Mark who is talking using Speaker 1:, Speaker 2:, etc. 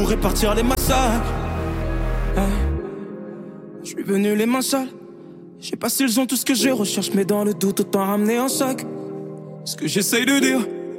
Speaker 1: pour répartir les massacres. Je suis venu les mains sales. Je sais pas s'ils ont tout ce que je recherche, mais dans le doute autant ramener un sac. Ce que j'essaye de dire,